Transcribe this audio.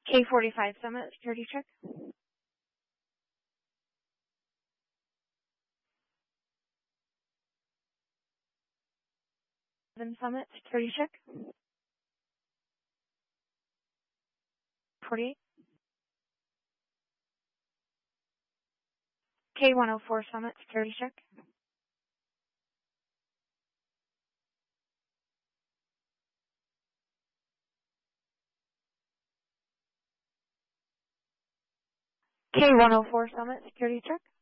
K45 Summit, security check. Summit, security check. 48. K104 Summit, security check. K104 Summit, security check.